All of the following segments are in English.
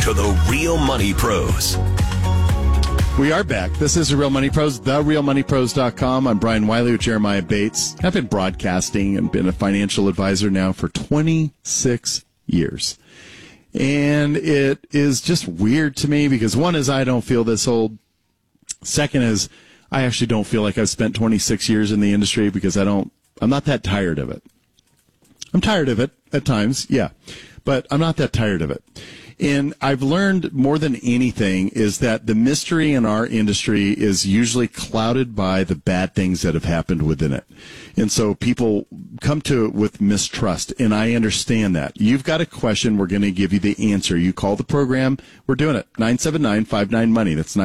to the Real Money Pros. We are back. This is The Real Money Pros, therealmoneypros.com. I'm Brian Wiley with Jeremiah Bates. I've been broadcasting and been a financial advisor now for 26 years. And it is just weird to me because one is I don't feel this old. Second is I actually don't feel like I've spent 26 years in the industry because I'm not that tired of it. I'm tired of it at times, yeah, but I'm not that tired of it. And I've learned more than anything is that the mystery in our industry is usually clouded by the bad things that have happened within it. And so people come to it with mistrust, and I understand that. You've got a question, we're going to give you the answer. You call the program, we're doing it. 979-59-MONEY. That's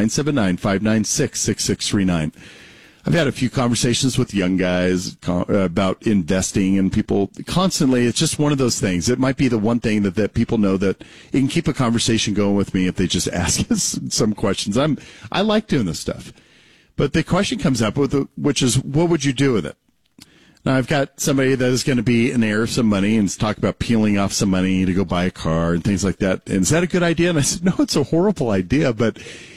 979-596-6639. I've had a few conversations with young guys about investing, and people constantly, it's just one of those things. It might be the one thing that people know that it can keep a conversation going with me if they just ask us some questions. I like doing this stuff. But the question comes up, which is, what would you do with it? Now, I've got somebody that is going to be an heir of some money and talk about peeling off some money to go buy a car and things like that. And is that a good idea? And I said, no, it's a horrible idea. But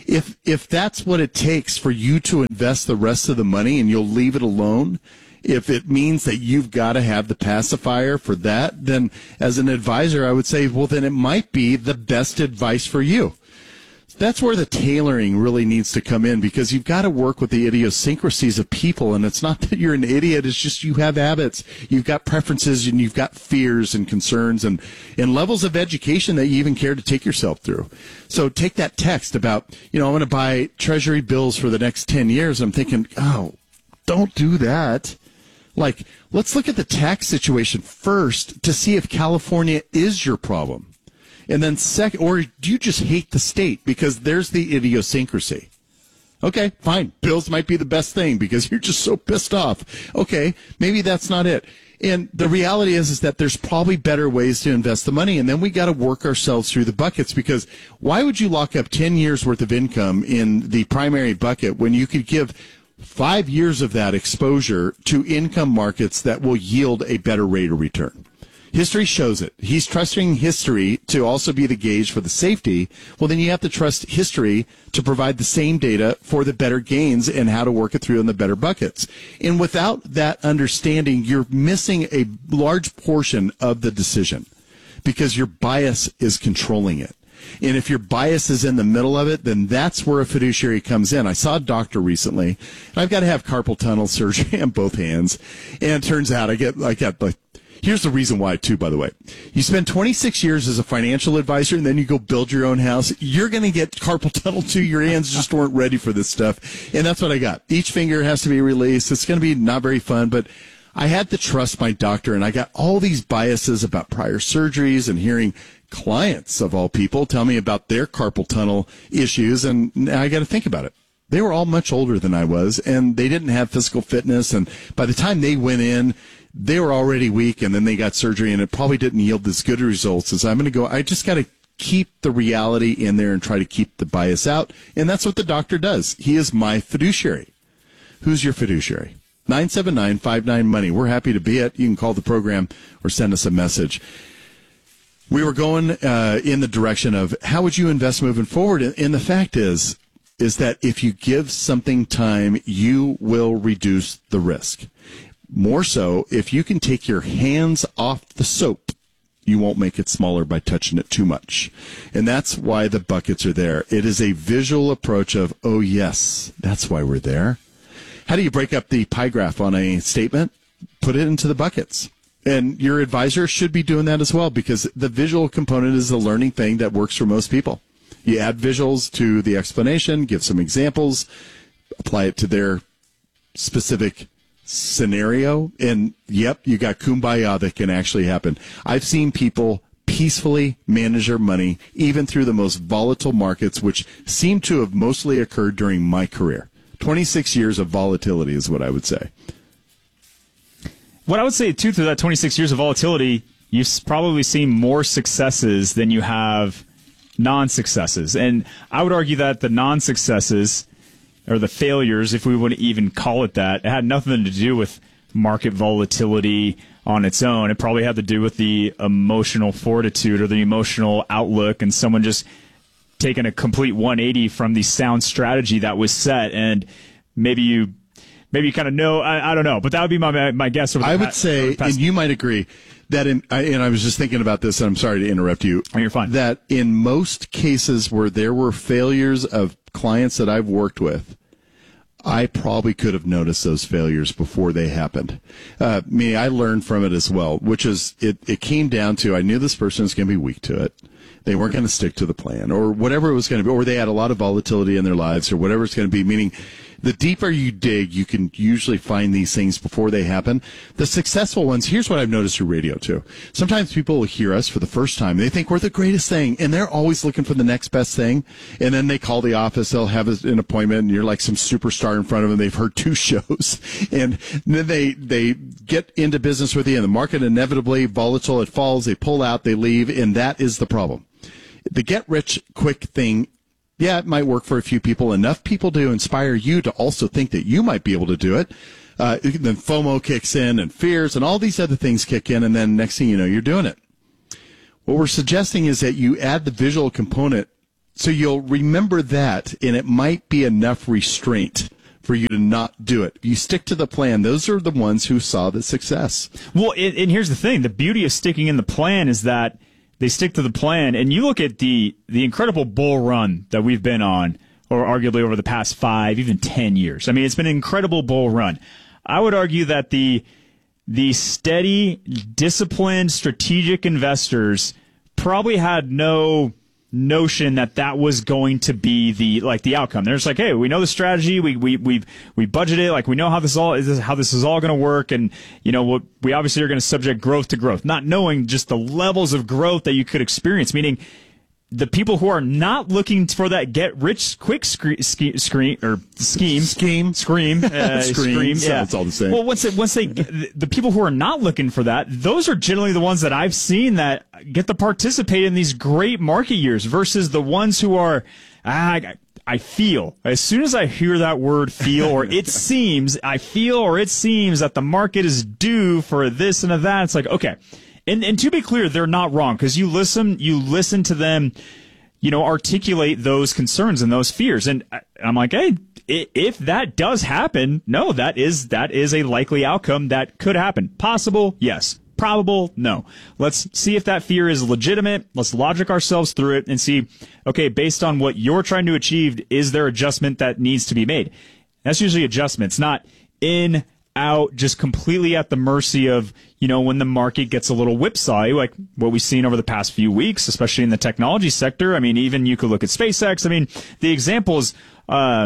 if that's what it takes for you to invest the rest of the money and you'll leave it alone, if it means that you've got to have the pacifier for that, then as an advisor, I would say, well, then it might be the best advice for you. That's where the tailoring really needs to come in, because you've got to work with the idiosyncrasies of people. And it's not that you're an idiot. It's just you have habits. You've got preferences and you've got fears and concerns and levels of education that you even care to take yourself through. So take that text about, I'm going to buy treasury bills for the next 10 years. I'm thinking, oh, don't do that. Like, let's look at the tax situation first to see if California is your problem. And then second, or do you just hate the state? Because there's the idiosyncrasy. Okay, fine. Bills might be the best thing because you're just so pissed off. Okay, maybe that's not it. And the reality is that there's probably better ways to invest the money. And then we got to work ourselves through the buckets, because why would you lock up 10 years worth of income in the primary bucket when you could give 5 years of that exposure to income markets that will yield a better rate of return? History shows it. He's trusting history to also be the gauge for the safety. Well, then you have to trust history to provide the same data for the better gains and how to work it through in the better buckets. And without that understanding, you're missing a large portion of the decision because your bias is controlling it. And if your bias is in the middle of it, then that's where a fiduciary comes in. I saw a doctor recently, and I've got to have carpal tunnel surgery on both hands. And it turns out I got here's the reason why, too, by the way. You spend 26 years as a financial advisor, and then you go build your own house. You're going to get carpal tunnel, too. Your hands just weren't ready for this stuff. And that's what I got. Each finger has to be released. It's going to be not very fun, but I had to trust my doctor, and I got all these biases about prior surgeries and hearing clients, of all people, tell me about their carpal tunnel issues, and I got to think about it. They were all much older than I was, and they didn't have physical fitness, and by the time they went in, they were already weak, and then they got surgery, and it probably didn't yield as good results as I'm going to go. I just got to keep the reality in there and try to keep the bias out, and that's what the doctor does. He is my fiduciary. Who's your fiduciary? 979-59-MONEY. We're happy to be it. You can call the program or send us a message. We were going in the direction of how would you invest moving forward, and the fact is that if you give something time, you will reduce the risk. More so, if you can take your hands off the soap, you won't make it smaller by touching it too much. And that's why the buckets are there. It is a visual approach of, oh, yes, that's why we're there. How do you break up the pie graph on a statement? Put it into the buckets. And your advisor should be doing that as well, because the visual component is the learning thing that works for most people. You add visuals to the explanation, give some examples, apply it to their specific scenario, and yep, you got kumbaya that can actually happen. I've seen people peacefully manage their money even through the most volatile markets, which seem to have mostly occurred during my career. 26 years of volatility is what I would say. What I would say, too, through that 26 years of volatility, you've probably seen more successes than you have non-successes. And I would argue that the non-successes, or the failures, if we would even call it that, it had nothing to do with market volatility on its own. It probably had to do with the emotional fortitude or the emotional outlook and someone just taken a complete 180 from the sound strategy that was set, and maybe you kind of know. I don't know, but that would be my guess. I would say, and you might agree, that and I was just thinking about this, and I'm sorry to interrupt you. Oh, you're fine. That in most cases where there were failures of clients that I've worked with, I probably could have noticed those failures before they happened. I learned from it as well, which is it came down to I knew this person was going to be weak to it. They weren't going to stick to the plan or whatever it was going to be, or they had a lot of volatility in their lives or whatever it's going to be, meaning the deeper you dig, you can usually find these things before they happen. The successful ones, here's what I've noticed through radio too. Sometimes people will hear us for the first time. They think we're the greatest thing, and they're always looking for the next best thing. And then they call the office, they'll have an appointment, and you're like some superstar in front of them. They've heard 2 shows. And then they get into business with you, and the market inevitably volatile, it falls, they pull out, they leave, and that is the problem. The get-rich-quick thing, yeah, it might work for a few people. Enough people to inspire you to also think that you might be able to do it. Then FOMO kicks in and fears and all these other things kick in, and then next thing you know, you're doing it. What we're suggesting is that you add the visual component so you'll remember that, and it might be enough restraint for you to not do it. You stick to the plan. Those are the ones who saw the success. Well, and here's the thing. The beauty of sticking in the plan is that they stick to the plan, and you look at the incredible bull run that we've been on, or arguably over the past 5, even 10 years. I mean, it's been an incredible bull run. I would argue that the steady, disciplined, strategic investors probably had no notion that was going to be the outcome. They're just like, hey, we know the strategy, we budgeted, like we know how this is all going to work, and we obviously are going to subject growth to growth, not knowing just the levels of growth that you could experience. Meaning, the people who are not looking for that get-rich-quick scheme. Scream. Yeah, it's all the same. Well, the people who are not looking for that, those are generally the ones that I've seen that get to participate in these great market years versus the ones who are, I feel. As soon as I hear that word "feel" or "it seems," I feel or it seems that the market is due for this and that. It's like, okay. And to be clear, they're not wrong, because you listen to them, articulate those concerns and those fears. And I'm like, hey, if that does happen, no, that is a likely outcome that could happen. Possible, yes. Probable, no. Let's see if that fear is legitimate. Let's logic ourselves through it and see, okay, based on what you're trying to achieve, is there adjustment that needs to be made? That's usually adjustments, not in, out, just completely at the mercy of, when the market gets a little whipsaw, like what we've seen over the past few weeks, especially in the technology sector. I mean, even you could look at SpaceX. I mean, the examples are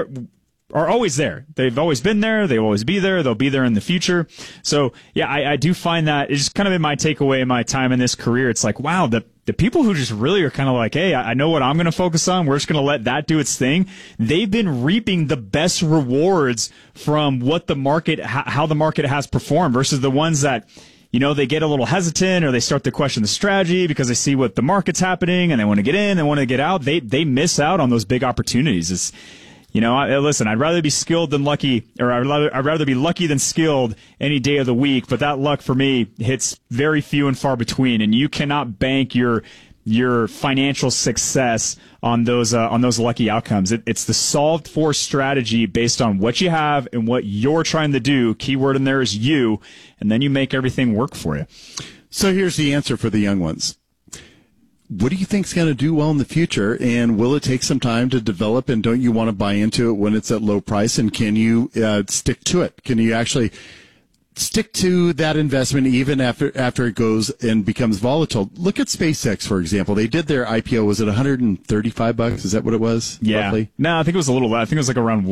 always there. They've always been there. They'll always be there. They'll be there in the future. So, yeah, I do find that it's kind of been my takeaway in my time in this career. It's like, wow, the people who just really are kind of like, hey, I know what I'm going to focus on. We're just going to let that do its thing. They've been reaping the best rewards from what the market, how the market has performed versus the ones that, they get a little hesitant or they start to question the strategy because they see what the market's happening and they want to get in, they want to get out. They miss out on those big opportunities. It's, listen, I'd rather be skilled than lucky, or I'd rather be lucky than skilled any day of the week. But that luck for me hits very few and far between, and you cannot bank your financial success on those lucky outcomes. It's the solved for strategy based on what you have and what you're trying to do. Keyword in there is you, and then you make everything work for you. So here's the answer for the young ones. What do you think is going to do well in the future, and will it take some time to develop, and don't you want to buy into it when it's at low price, and can you stick to it? Can you actually stick to that investment even after it goes and becomes volatile? Look at SpaceX, for example. They did their IPO. Was it $135? Is that what it was? Yeah. Roughly? No, I think it was a little. I think it was like around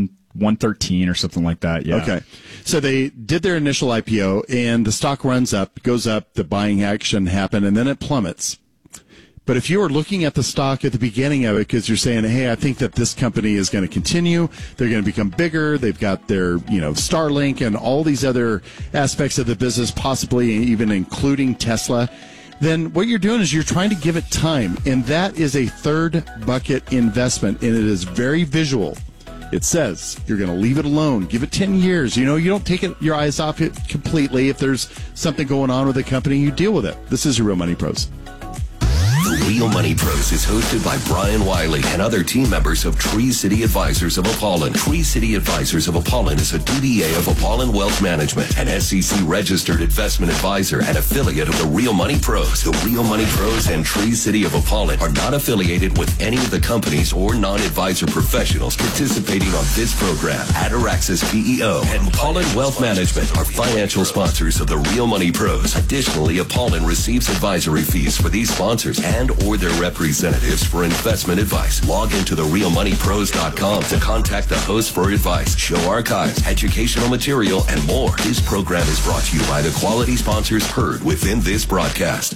113 or something like that. Yeah. Okay. So they did their initial IPO, and the stock runs up, goes up, the buying action happened, and then it plummets. But if you were looking at the stock at the beginning of it because you're saying, hey, I think that this company is going to continue, they're going to become bigger, they've got their, Starlink and all these other aspects of the business, possibly even including Tesla, then what you're doing is you're trying to give it time. And that is a third bucket investment, and it is very visual. It says you're going to leave it alone. Give it 10 years. You don't take your eyes off it completely. If there's something going on with the company, you deal with it. This is your Real Money Pros. The Real Money Pros is hosted by Brian Wiley and other team members of Tree City Advisors of Apollon. Tree City Advisors of Apollon is a DBA of Apollon Wealth Management, an SEC-registered investment advisor and affiliate of the Real Money Pros. The Real Money Pros and Tree City of Apollon are not affiliated with any of the companies or non-advisor professionals participating on this program. Ataraxis PEO and Apollon Wealth Management are financial sponsors of the Real Money Pros. Additionally, Apollon receives advisory fees for these sponsors and or their representatives for investment advice. Log into therealmoneypros.com to contact the host for advice, show archives, educational material, and more. This program is brought to you by the quality sponsors heard within this broadcast.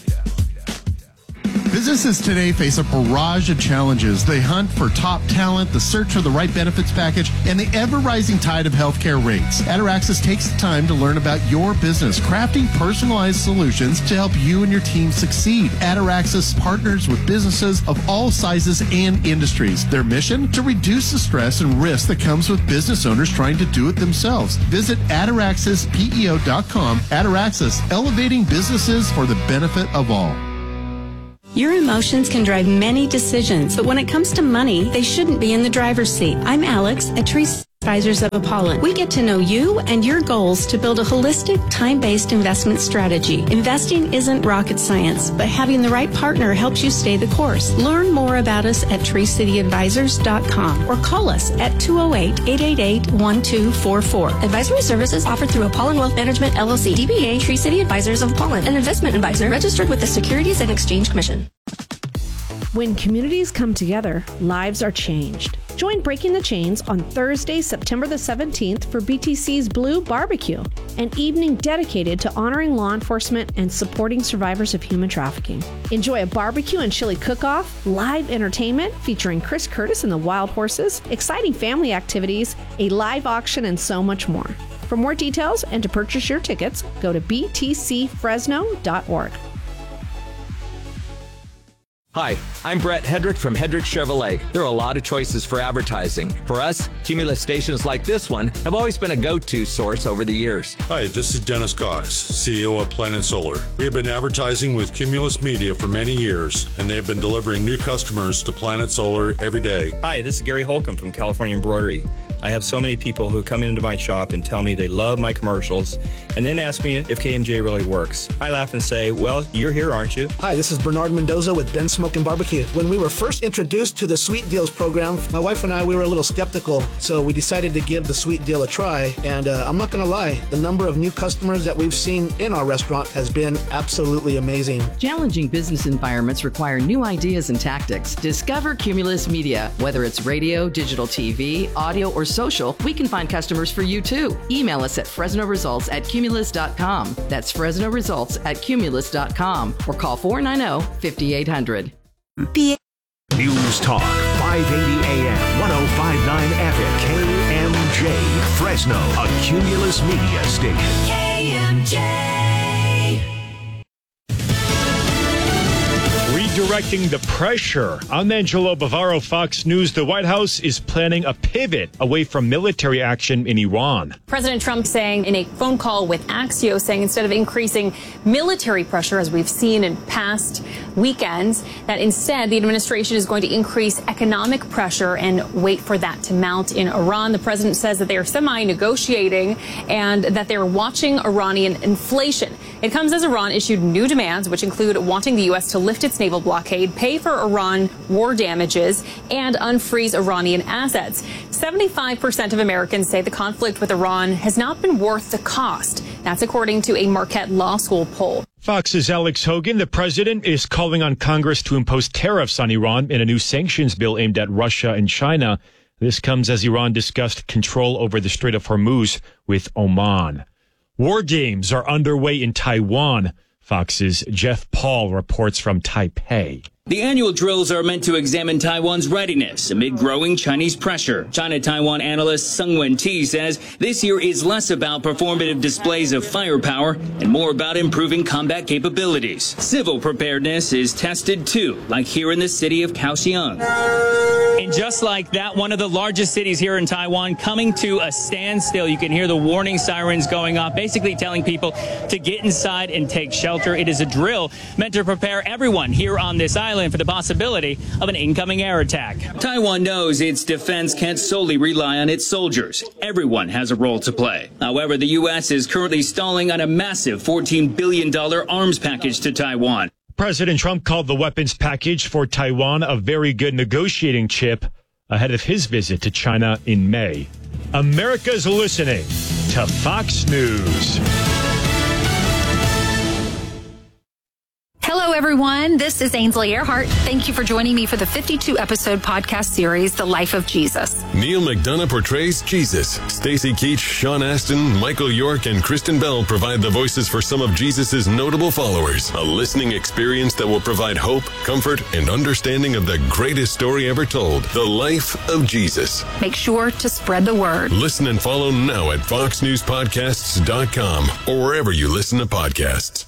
Businesses today face a barrage of challenges. They hunt for top talent, the search for the right benefits package, and the ever-rising tide of healthcare rates. Ataraxis takes the time to learn about your business, crafting personalized solutions to help you and your team succeed. Ataraxis partners with businesses of all sizes and industries. Their mission? To reduce the stress and risk that comes with business owners trying to do it themselves. Visit ataraxispeo.com. Ataraxis, elevating businesses for the benefit of all. Your emotions can drive many decisions, but when it comes to money, they shouldn't be in the driver's seat. I'm Alex at Tree Advisors of Apollon. We get to know you and your goals to build a holistic, time-based investment strategy. Investing isn't rocket science, but having the right partner helps you stay the course. Learn more about us at treecityadvisors.com or call us at 208-888-1244. Advisory services offered through Apollon Wealth Management, LLC, DBA Tree City Advisors of Apollon, an investment advisor registered with the Securities and Exchange Commission. When communities come together, lives are changed. Join Breaking the Chains on Thursday, September the 17th for BTC's Blue Barbecue, an evening dedicated to honoring law enforcement and supporting survivors of human trafficking. Enjoy a barbecue and chili cook-off, live entertainment featuring Chris Curtis and the Wild Horses, exciting family activities, a live auction, and so much more. For more details and to purchase your tickets, go to btcfresno.org. Hi, I'm Brett Hedrick from Hedrick Chevrolet. There are a lot of choices for advertising. For us, Cumulus stations like this one have always been a go-to source over the years. Hi, this is Dennis Cox, CEO of Planet Solar. We have been advertising with Cumulus Media for many years, and they have been delivering new customers to Planet Solar every day. Hi, this is Gary Holcomb from California Embroidery. I have so many people who come into my shop and tell me they love my commercials and then ask me if K&J really works. I laugh and say, well, you're here, aren't you? Hi, this is Bernard Mendoza with Ben Smoke and Barbecue. When we were first introduced to the Sweet Deals program, my wife and I, we were a little skeptical, so we decided to give the Sweet Deal a try. And I'm not going to lie, the number of new customers that we've seen in our restaurant has been absolutely amazing. Challenging business environments require new ideas and tactics. Discover Cumulus Media. Whether it's radio, digital TV, audio, or social, we can find customers for you too. Email us at FresnoResults@Cumulus.com. That's FresnoResults@Cumulus.com or call 490-5800. News Talk 580 AM 105.9 FM KMJ Fresno, a Cumulus Media station. KMJ. Redirecting the pressure. I'm Angelo Bavaro, Fox News. The White House is planning a pivot away from military action in Iran. President Trump saying in a phone call with Axios, saying instead of increasing military pressure, as we've seen in past weekends, that instead the administration is going to increase economic pressure and wait for that to mount in Iran. The president says that they are semi-negotiating and that they're watching Iranian inflation. It comes as Iran issued new demands, which include wanting the U.S. to lift its naval blockade, pay for Iran war damages, and unfreeze Iranian assets. 75% of Americans say the conflict with Iran has not been worth the cost. That's according to a Marquette Law School poll. Fox's Alex Hogan. The president is calling on Congress to impose tariffs on Iran in a new sanctions bill aimed at Russia and China. This comes as Iran discussed control over the Strait of Hormuz with Oman. War games are underway in Taiwan. Fox's Jeff Paul reports from Taipei. The annual drills are meant to examine Taiwan's readiness amid growing Chinese pressure. China-Taiwan analyst Sung Wen-Ti says this year is less about performative displays of firepower and more about improving combat capabilities. Civil preparedness is tested too, like here in the city of Kaohsiung. And just like that, one of the largest cities here in Taiwan coming to a standstill. You can hear the warning sirens going off, basically telling people to get inside and take shelter. It is a drill meant to prepare everyone here on this island island for the possibility of an incoming air attack. Taiwan knows its defense can't solely rely on its soldiers. Everyone has a role to play. However, the U.S. is currently stalling on a massive $14 billion arms package to Taiwan. President Trump called the weapons package for Taiwan a very good negotiating chip ahead of his visit to China in May. America's listening to Fox News. Hello, everyone. This is Ainsley Earhart. Thank you for joining me for the 52-episode podcast series, The Life of Jesus. Neil McDonough portrays Jesus. Stacy Keach, Sean Astin, Michael York, and Kristen Bell provide the voices for some of Jesus' notable followers. A listening experience that will provide hope, comfort, and understanding of the greatest story ever told, The Life of Jesus. Make sure to spread the word. Listen and follow now at foxnewspodcasts.com or wherever you listen to podcasts.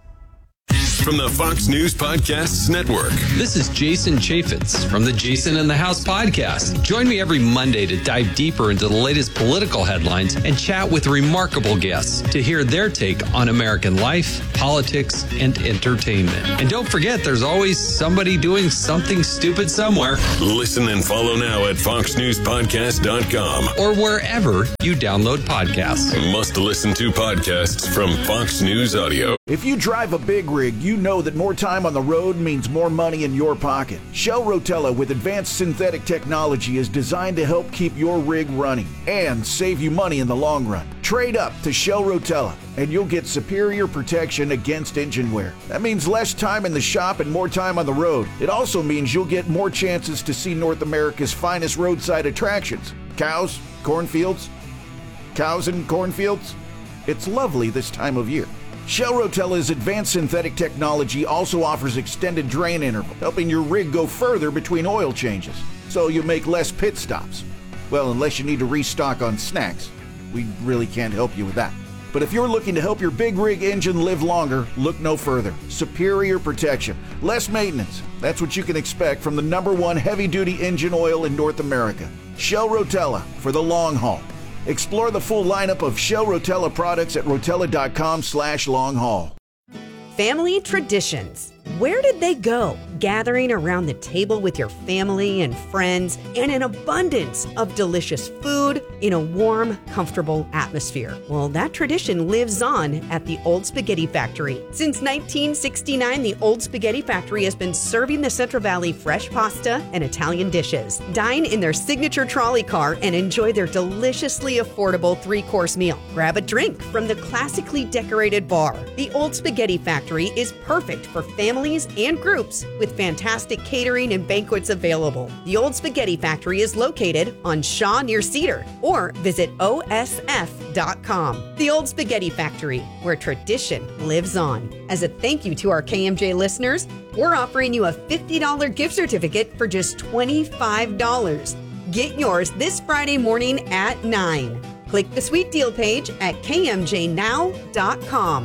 From the Fox News Podcasts Network. This is Jason Chaffetz from the Jason in the House podcast. Join me every Monday to dive deeper into the latest political headlines and chat with remarkable guests to hear their take on American life, politics, and entertainment. And don't forget, there's always somebody doing something stupid somewhere. Listen and follow now at foxnewspodcast.com or wherever you download podcasts. Must listen to podcasts from Fox News Audio. If you drive a big rig, you know that more time on the road means more money in your pocket. Shell Rotella with advanced synthetic technology is designed to help keep your rig running and save you money in the long run. Trade up to Shell Rotella and you'll get superior protection against engine wear. That means less time in the shop and more time on the road. It also means you'll get more chances to see North America's finest roadside attractions. Cows, cornfields, cows and cornfields. It's lovely this time of year. Shell Rotella's advanced synthetic technology also offers extended drain interval, helping your rig go further between oil changes, so you make less pit stops. Well, unless you need to restock on snacks. We really can't help you with that. But if you're looking to help your big rig engine live longer, look no further. Superior protection, less maintenance. That's what you can expect from the #1 heavy-duty engine oil in North America. Shell Rotella for the long haul. Explore the full lineup of Shell Rotella products at rotella.com/long-haul. Family traditions. Where did they go? Gathering around the table with your family and friends and an abundance of delicious food in a warm, comfortable atmosphere. Well, that tradition lives on at the Old Spaghetti Factory. Since 1969, the Old Spaghetti Factory has been serving the Central Valley fresh pasta and Italian dishes. Dine in their signature trolley car and enjoy their deliciously affordable 3-course meal. Grab a drink from the classically decorated bar. The Old Spaghetti Factory is perfect for families and groups with fantastic catering and banquets available. The Old Spaghetti Factory is located on Shaw near Cedar, or visit osf.com. The Old Spaghetti Factory, where tradition lives on. As a thank you to our KMJ listeners, we're offering you a $50 gift certificate for just $25. Get yours this Friday morning at 9. Click the sweet deal page at kmjnow.com.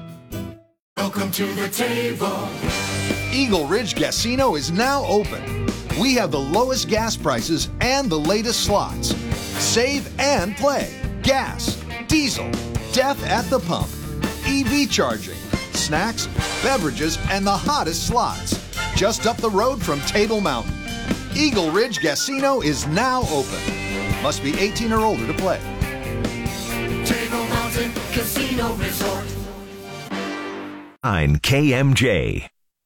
Welcome to the table. Eagle Ridge Casino is now open. We have the lowest gas prices and the latest slots. Save and play. Gas, diesel, death at the pump, EV charging, snacks, beverages, and the hottest slots. Just up the road from Table Mountain. Eagle Ridge Casino is now open. Must be 18 or older to play. Table Mountain Casino Resort. KMJ.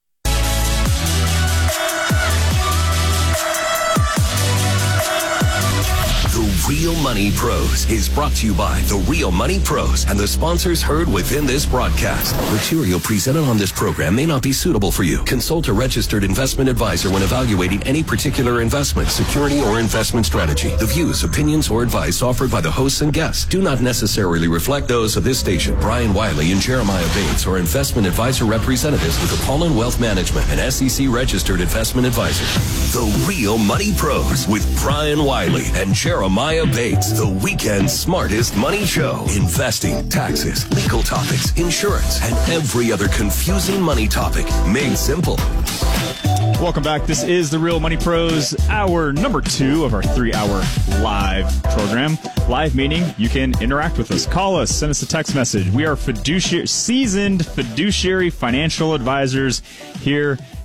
The Real Money Pros is brought to you by The Real Money Pros and the sponsors heard within this broadcast. Material presented on this program may not be suitable for you. Consult a registered investment advisor when evaluating any particular investment, security, or investment strategy. The views, opinions, or advice offered by the hosts and guests do not necessarily reflect those of this station. Brian Wiley and Jeremiah Bates are investment advisor representatives with Apollon Wealth Management, an SEC registered investment advisor. The Real Money Pros with Brian Wiley and Jeremiah Bates, the weekend's smartest money show. Investing, taxes, legal topics, insurance, and every other confusing money topic made simple. Welcome back. This is the Real Money Pros, hour number 2 of our 3-hour live program. Live meaning you can interact with us. Call us, send us a text message. We are seasoned fiduciary financial advisors here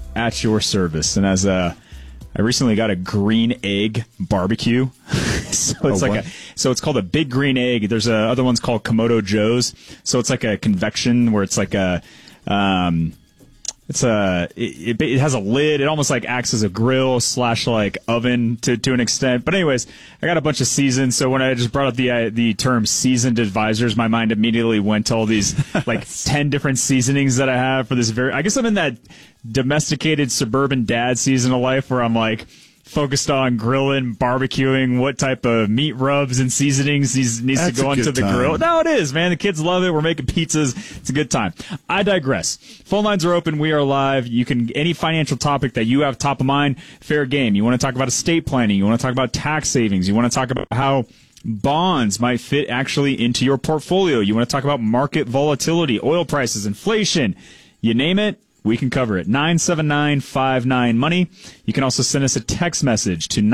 at your service. And as I recently got a green egg barbecue. So it's called a big green egg. There's other ones called Komodo Joe's. So it's like a convection where it's like it has a lid. It almost like acts as a grill / like oven to an extent. But anyways, I got a bunch of seasons. So when I just brought up the term seasoned advisors, my mind immediately went to all these like 10 different seasonings that I have for this I guess I'm in that domesticated suburban dad season of life where I'm like focused on grilling, barbecuing, what type of meat rubs and seasonings needs to go onto the grill. No, it is, man. The kids love it. We're making pizzas. It's a good time. I digress. Phone lines are open. We are live. You can, any financial topic that you have top of mind, fair game. You want to talk about estate planning. You want to talk about tax savings. You want to talk about how bonds might fit actually into your portfolio. You want to talk about market volatility, oil prices, inflation. You name it. We can cover it. 979-59-MONEY. You can also send us a text message to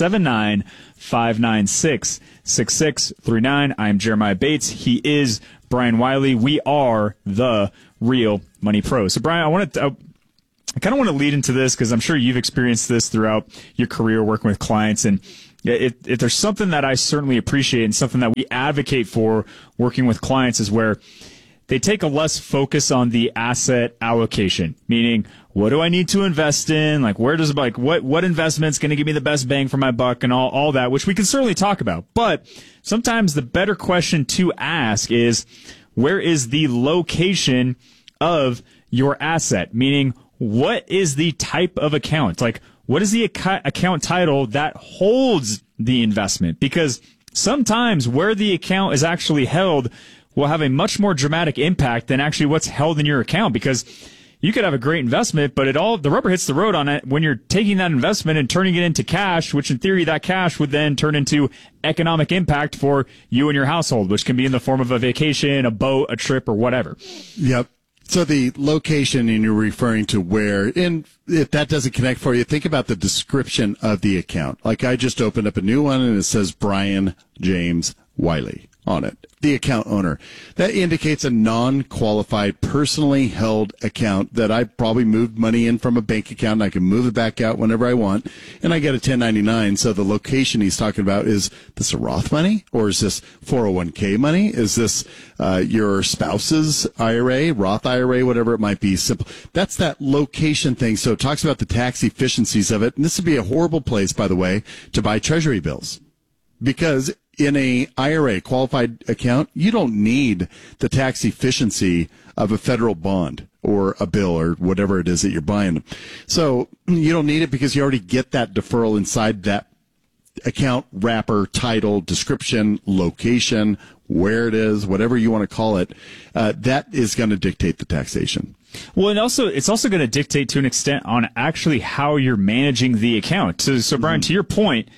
979-596-6639. I am Jeremiah Bates. He is Brian Wiley. We are the Real Money Pros. So, Brian, I kind of want to lead into this because I'm sure you've experienced this throughout your career working with clients. And if there's something that I certainly appreciate and something that we advocate for working with clients is where they take a less focus on the asset allocation, meaning what do I need to invest in? Like what investment's going to give me the best bang for my buck and all that, which we can certainly talk about. But sometimes the better question to ask is where is the location of your asset? Meaning what is the type of account? Like what is the account title that holds the investment? Because sometimes where the account is actually held will have a much more dramatic impact than actually what's held in your account, because you could have a great investment, but the rubber hits the road on it when you're taking that investment and turning it into cash, which in theory that cash would then turn into economic impact for you and your household, which can be in the form of a vacation, a boat, a trip, or whatever. Yep. So the location, and you're referring to where, and if that doesn't connect for you, think about the description of the account. Like I just opened up a new one and it says Brian James Wiley on it, the account owner. That indicates a non-qualified, personally held account that I probably moved money in from a bank account and I can move it back out whenever I want, and I get a 1099. So the location he's talking about, is this a Roth money, or is this 401k money? Is this your spouse's IRA, Roth IRA, whatever it might be? Simple. That's that location thing. So it talks about the tax efficiencies of it. And this would be a horrible place, by the way, to buy treasury bills, because in a IRA qualified account, you don't need the tax efficiency of a federal bond or a bill or whatever it is that you're buying. So you don't need it because you already get that deferral inside that account wrapper, title, description, location, where it is, whatever you want to call it. That is going to dictate the taxation. Well, and it's also going to dictate to an extent on actually how you're managing the account. So Brian, to your point,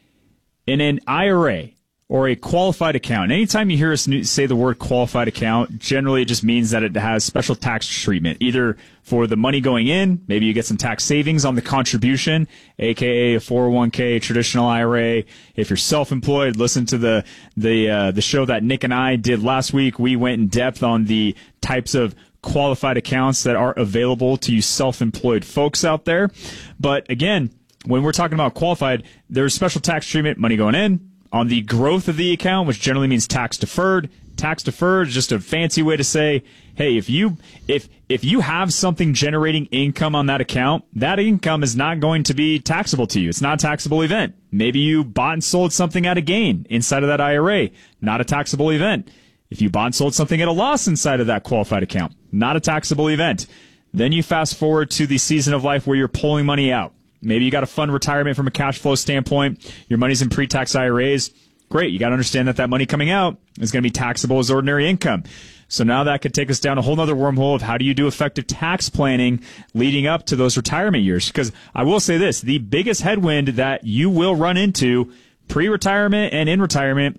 in an IRA or a qualified account, anytime you hear us say the word qualified account, generally it just means that it has special tax treatment, either for the money going in, maybe you get some tax savings on the contribution, aka a 401k, traditional IRA. If you're self-employed, listen to the show that Nick and I did last week. We went in depth on the types of qualified accounts that are available to you self-employed folks out there. But again, when we're talking about qualified, there's special tax treatment, money going in, on the growth of the account, which generally means tax deferred. Tax deferred is just a fancy way to say, hey, if you have something generating income on that account, that income is not going to be taxable to you. It's not a taxable event. Maybe you bought and sold something at a gain inside of that IRA, not a taxable event. If you bought and sold something at a loss inside of that qualified account, not a taxable event. Then you fast forward to the season of life where you're pulling money out. Maybe you got a fund retirement from a cash flow standpoint. Your money's in pre-tax IRAs. Great. You got to understand that money coming out is going to be taxable as ordinary income. So now that could take us down a whole nother wormhole of how do you do effective tax planning leading up to those retirement years? Because I will say this, the biggest headwind that you will run into pre-retirement and in retirement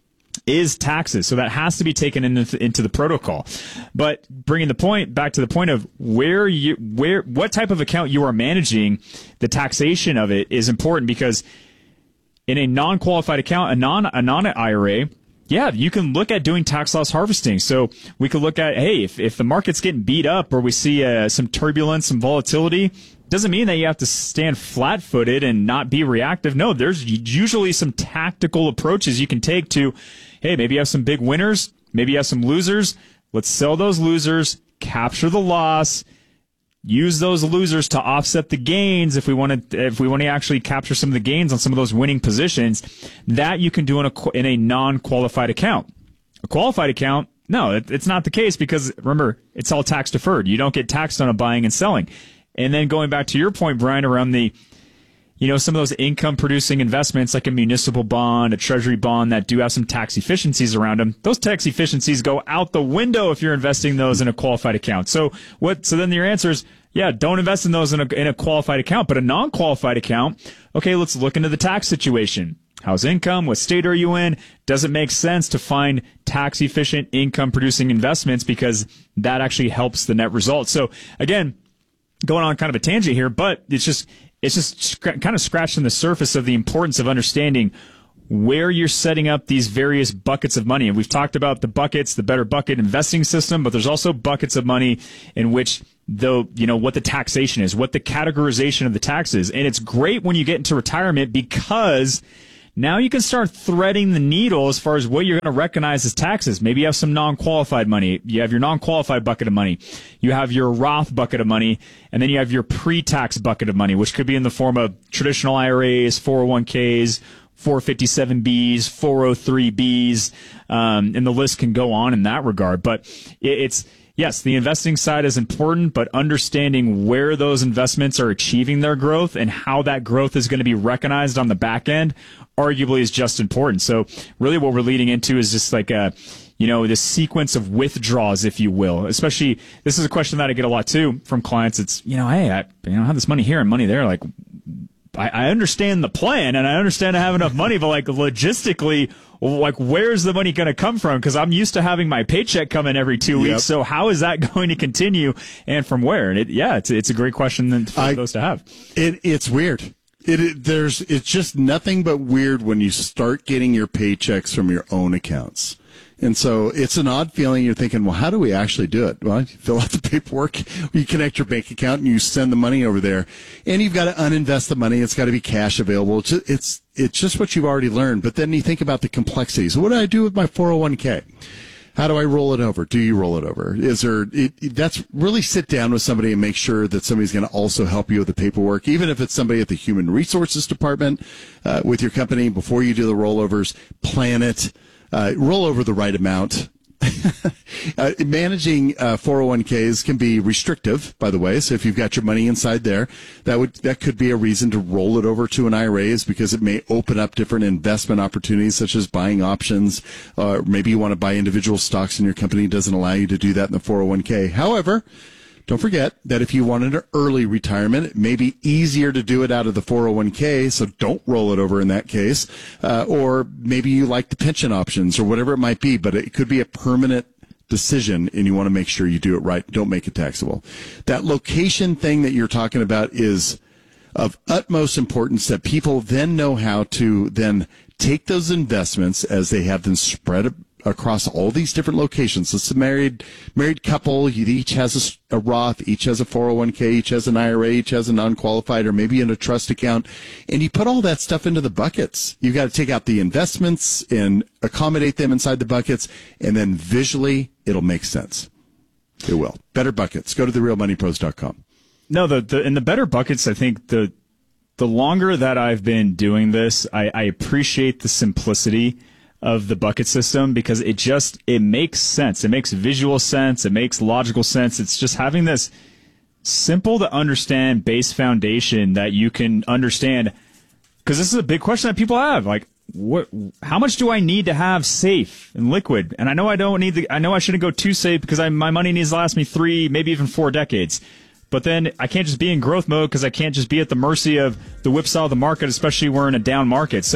is taxes. So that has to be taken into the protocol. But bringing the point back to the point of what type of account you are managing, the taxation of it is important, because in a non-qualified account, a non-IRA, yeah, you can look at doing tax loss harvesting. So we could look at, hey, if the market's getting beat up or we see some turbulence, some volatility, doesn't mean that you have to stand flat-footed and not be reactive. No, there's usually some tactical approaches you can take to, hey, maybe you have some big winners, maybe you have some losers. Let's sell those losers, capture the loss, use those losers to offset the gains if we want to actually capture some of the gains on some of those winning positions. That you can do in a non-qualified account. A qualified account, no, it's not the case because, remember, it's all tax deferred. You don't get taxed on a buying and selling. And then going back to your point, Brian, around the, some of those income-producing investments like a municipal bond, a treasury bond that do have some tax efficiencies around them, those tax efficiencies go out the window if you're investing those in a qualified account. So then your answer is, yeah, don't invest in those in a qualified account. But a non-qualified account, okay, let's look into the tax situation. How's income? What state are you in? Does it make sense to find tax-efficient income-producing investments because that actually helps the net result? So, again, going on kind of a tangent here, but it's just kind of scratching the surface of the importance of understanding where you're setting up these various buckets of money. And we've talked about the buckets, the better bucket investing system, but there's also buckets of money in which what the taxation is, what the categorization of the tax is. And it's great when you get into retirement because now you can start threading the needle as far as what you're going to recognize as taxes. Maybe you have some non-qualified money. You have your non-qualified bucket of money. You have your Roth bucket of money. And then you have your pre-tax bucket of money, which could be in the form of traditional IRAs, 401ks, 457Bs, 403Bs, and the list can go on in that regard. But yes, the investing side is important, but understanding where those investments are achieving their growth and how that growth is going to be recognized on the back end arguably is just important. So really what we're leading into is just like this sequence of withdrawals, if you will. Especially, this is a question that I get a lot too from clients. It's, hey, I have this money here and money there. Like, I understand the plan and I understand I have enough money, but like logistically, like where's the money going to come from? Because I'm used to having my paycheck come in every 2 weeks. So how is that going to continue and from where? And it's a great question for those to have. It's weird. It's just nothing but weird when you start getting your paychecks from your own accounts. And so it's an odd feeling. You're thinking, well, how do we actually do it? Well, you fill out the paperwork, you connect your bank account, and you send the money over there. And you've got to uninvest the money. It's got to be cash available. It's just what you've already learned. But then you think about the complexities. What do I do with my 401k? How do I roll it over? Do you roll it over? That's really sit down with somebody and make sure that somebody's going to also help you with the paperwork, even if it's somebody at the human resources department with your company. Before you do the rollovers, plan it, roll over the right amount. Managing 401ks can be restrictive, by the way. So if you've got your money inside there, that could be a reason to roll it over to an IRA, is because it may open up different investment opportunities, such as buying options. Maybe you want to buy individual stocks and your company doesn't allow you to do that in the 401k. However, don't forget that if you want an early retirement, it may be easier to do it out of the 401k, so don't roll it over in that case. Or maybe you like the pension options or whatever it might be, but it could be a permanent decision and you want to make sure you do it right. Don't make it taxable. That location thing that you're talking about is of utmost importance, that people then know how to then take those investments as they have them spread across all these different locations. So it's a married couple. Each has a Roth, each has a 401k, each has an IRA, each has a non-qualified, or maybe in a trust account. And you put all that stuff into the buckets. You've got to take out the investments and accommodate them inside the buckets. And then visually, it'll make sense. It will. Better buckets. Go to therealmoneypros.com. No, in the better buckets, I think the longer that I've been doing this, I appreciate the simplicity of the bucket system, because it makes sense. It makes visual sense. It makes logical sense. It's just having this simple to understand base foundation that you can understand, because this is a big question that people have. Like, how much do I need to have safe and liquid? And I know I know I shouldn't go too safe because my money needs to last me 3, maybe even 4 decades. But then I can't just be in growth mode because I can't just be at the mercy of the whipsaw of the market, especially we're in a down market. So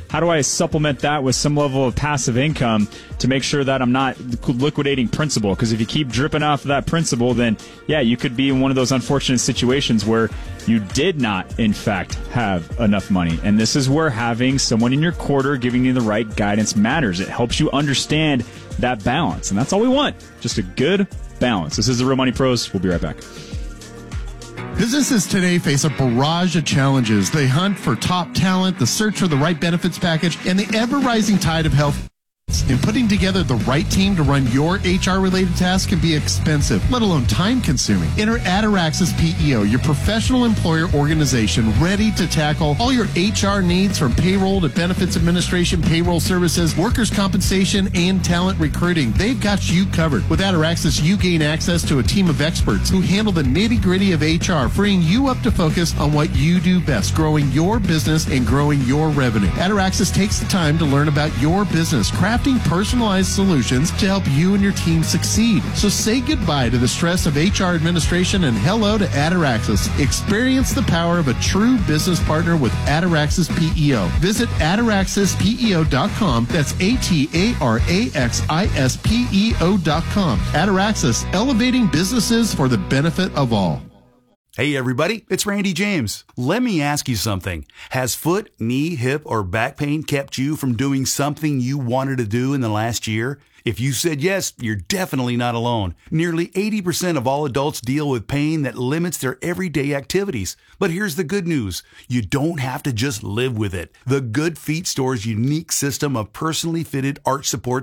how do I supplement that with some level of passive income to make sure that I'm not liquidating principal? Because if you keep dripping off of that principal, then yeah, you could be in one of those unfortunate situations where you did not, in fact, have enough money. And this is where having someone in your quarter giving you the right guidance matters. It helps you understand that balance. And that's all we want. Just a good balance. This is the Real Money Pros. We'll be right back. Businesses today face a barrage of challenges. They hunt for top talent, the search for the right benefits package, and the ever-rising tide of health. And putting together the right team to run your HR-related tasks can be expensive, let alone time-consuming. Enter Ataraxis PEO, your professional employer organization ready to tackle all your HR needs from payroll to benefits administration, payroll services, workers' compensation, and talent recruiting. They've got you covered. With Ataraxis, you gain access to a team of experts who handle the nitty-gritty of HR, freeing you up to focus on what you do best, growing your business and growing your revenue. Ataraxis takes the time to learn about your business, crafting personalized solutions to help you and your team succeed. So say goodbye to the stress of HR administration and hello to Ataraxis. Experience the power of a true business partner with Ataraxis PEO. Visit ataraxispeo.com. That's ATARAXISPEO.com. Ataraxis, elevating businesses for the benefit of all. Hey everybody, it's Randy James. Let me ask you something. Has foot, knee, hip, or back pain kept you from doing something you wanted to do in the last year? If you said yes, you're definitely not alone. Nearly 80% of all adults deal with pain that limits their everyday activities. But here's the good news. You don't have to just live with it. The Good Feet Store's unique system of personally fitted arch support